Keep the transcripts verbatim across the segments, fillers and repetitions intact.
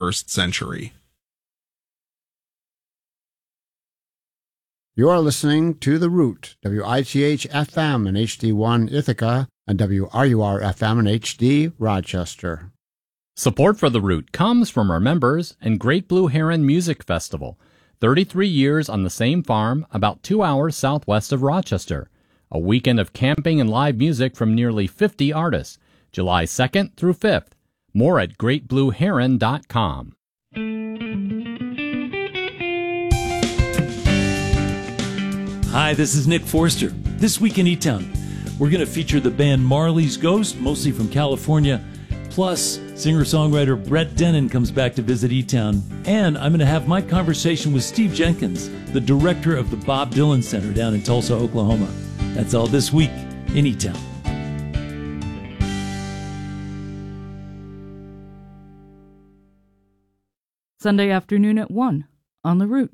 twenty-first century. You are listening to The Root, W I T H F M and H D one Ithaca, and W R U R F M and H D Rochester. Support for The Root comes from our members and Great Blue Heron Music Festival, thirty-three years on the same farm, about two hours southwest of Rochester. A weekend of camping and live music from nearly fifty artists, July second through fifth. More at great blue heron dot com. Hi, this is Nick Forster. This week in E-Town, we're going to feature the band Marley's Ghost, mostly from California. Plus, singer-songwriter Brett Dennen comes back to visit E-Town. And I'm going to have my conversation with Steve Jenkins, the director of the Bob Dylan Center down in Tulsa, Oklahoma. That's all this week in E-Town. Sunday afternoon at one on The Root.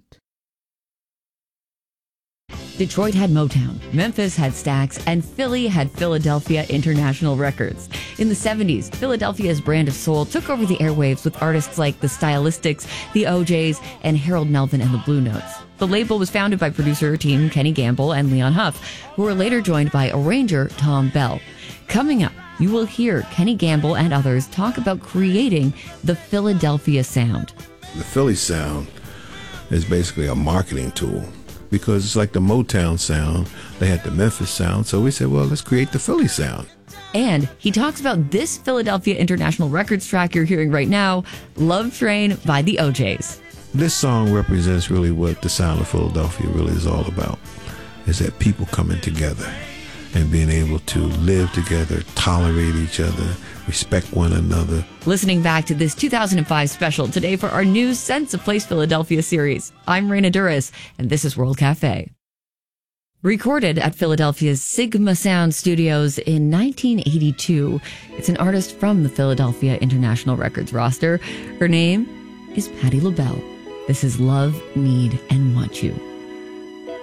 Detroit had Motown, Memphis had Stax, and Philly had Philadelphia International Records. In the seventies, Philadelphia's brand of soul took over the airwaves with artists like the Stylistics, the O Js, and Harold Melvin and the Blue Notes. The label was founded by producer team Kenny Gamble and Leon Huff, who were later joined by arranger Tom Bell. Coming up, you will hear Kenny Gamble and others talk about creating the Philadelphia sound. The Philly sound is basically a marketing tool, because it's like the Motown sound. They had the Memphis sound, so we said, well, let's create the Philly sound. And he talks about this Philadelphia International Records track you're hearing right now, Love Train by the O Js. This song represents really what the sound of Philadelphia really is all about, is that people coming together and being able to live together, tolerate each other, respect one another. Listening back to this two thousand five special today for our new Sense of Place Philadelphia series. I'm Raina Duras, and this is World Cafe. Recorded at Philadelphia's Sigma Sound Studios in nineteen eighty-two, it's an artist from the Philadelphia International Records roster. Her name is Patti LaBelle. This is Love, Need, and Want You.